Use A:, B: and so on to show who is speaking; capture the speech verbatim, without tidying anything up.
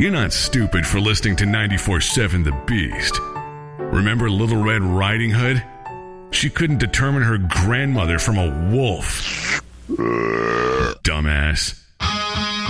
A: You're not stupid for listening to ninety-four seven The Beast. Remember Little Red Riding Hood? She couldn't determine her grandmother from a wolf. Dumbass.